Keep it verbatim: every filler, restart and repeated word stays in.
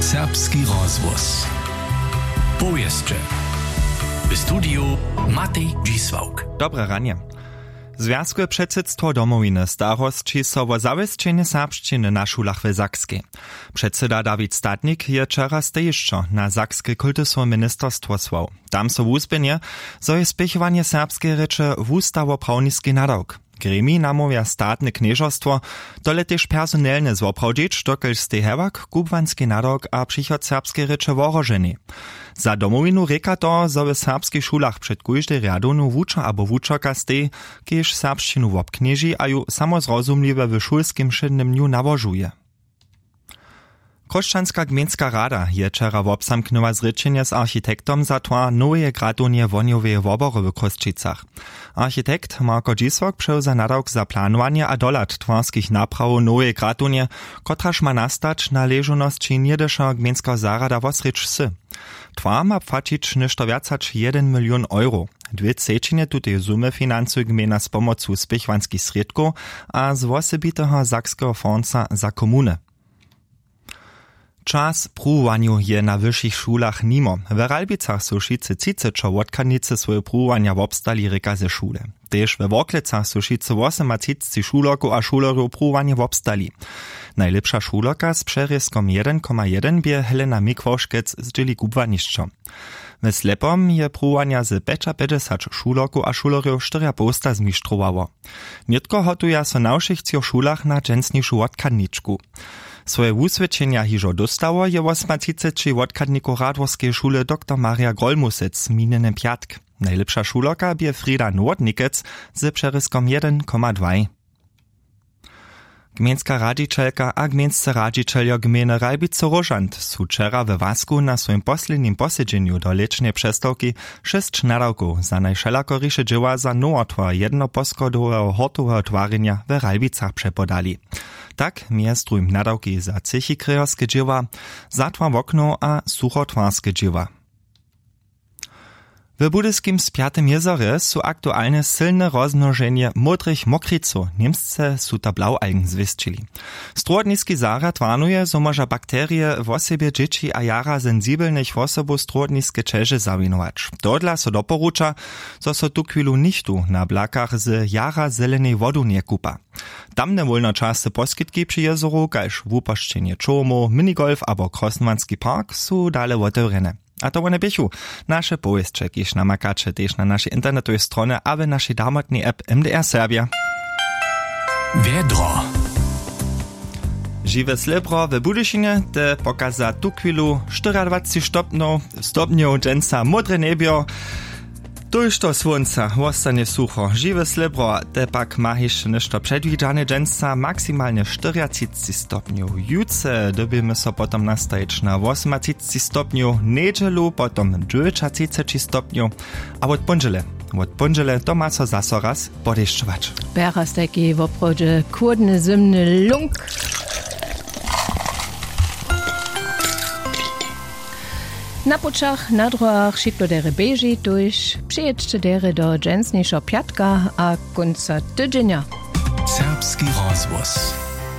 Serbski rozhłos. Powieszcze. W studiu Matej Dzisłauk. Dobre ranie. Związkowe předsydstwo domowiny starostči so wo zawěsćenje serbšćiny na šulach w Sakskiej. Předsyda Dawid Statnik je wczoraj stejišćo na Sakske kultusne ministerstwo słał. Tam so wuzběnje, zo je spěchovanje serbskiej reče wustawo-prawniski nadawk. Gremi namówia statne knieżostwo, dole też personelne zwoprawdzić, dokelž stehewak, kubwanski nadawk a přichod serbskiej reče woroženi. Za domowinu reka to, zo w serbskich szulach przed kóždej riadonu wuča abo wučaka stej, kiež serbšćinu wobknieži a ju samozrozumliwe w szulskim šednym dniu nawožuje. Koščanska gmejnska rada je wczoraj wobsamknęła zrečenje z architektom za twa nowe gradunje wonioweje wobory w Kosčicach. Architekt Marko Dzisłauk převza nadawk za planowanie a dolat twarskich naprawów nowe gradunje, kotraž ma nastać na leżonosti niedysza gmejnska zarada wosreć sy. Twa ma płacić nešto viacač jeden milion euro. Dwie trzeciny tutej sumy finansuje gmejna z pomocą spěchwanskich sredków a z wosebitego sakskiego fonda za komuny. Czas pruwanju je na wyższych szulach nimo. W Ralbicach są šice cicečo wodkanice swoje pruwania wobstali reka ze szule. Tež we Woklecach są šice osemacitci šuloku a šulerów pruwanie wobstali. Najlepsza šuloka z przeryskom jeden przecinek jeden bie Helena Mikwoszkec z dzieli kubwaniszczo. W Slepom je pruwania z pięćdziesiąt šuloku a šulerów cztery posta zmištrowało. Nietko hotuja so na všich szulach na dżensniejszą wodkaniczku. Swoje wusvedčenja hižo dostało je osemacitci wodkadniku Radworskiej szule dr Maria Grolmusec minjenem piatk. Najlepsza šuloka bie Frida Nordnikec z przeryskom jeden przecinek dwa. Gmejnska radžičelka a gmejnscy radžičeljo gmejny Ralbice-Rožant su wczoraj we Wasku na swoim poslednim posiedzeniu do lečnej přestawki šest nadawków za najšelakoriše dzieła za nowotwór jednoposchodowego hortowego twarenia w Ralbicach przepodali. Tak miestrujem nadawki za cechikrejorskie dzieła, zatwar wokno a suchotwarskie dzieła. W budyskim Spiatym jezorze su aktualne silne rozmnożenie modrych mokriców. Niemsce su ta blaualgen zwieścili. Strodniski zarad warnuje, zo może bakterie w osobie dzieci a jara sensibelnych osobów strodniskie czeże zawinować. Dodla so doporucza, zo so tu chwilu nichtu na blakach z jara zelenej wodu nie kupa. Tamne wolnoczasy poskitki przy jezoru, kaž wupošćenje čomo, minigolf abo krosnwanski park su dale otevřene. A to one běchu. Naše powieszcze, kiž namakače tež na naszej internetowej stronie, a w naszej damotnej app M D R Serbia. Wiedro. Žiwe slebro w Budyšinie, te pokaza tu chwilu dwadzieścia stopňov, stopňov dženca modre nebio, tuž to słonca, ostanie sucho. Žiwe slebro, te pak ma jeszcze nešto przedwidziane dženca, maksymalnie czterdzieści stopňov. Juce dobimy so potom nastajić na osemacitci stopňov, nedželu potom dziewięćdziesiąt stopňov, a od ponžele, od ponžele to ma so zaso raz podešćować. Beraz taki w oprodzie kurdny zimny lunk. Na pučach, na druhach šitlo dere beži tuž, přijeďte dere do džensniejšo piatka a konca tydzienia. Serbski rozhłos.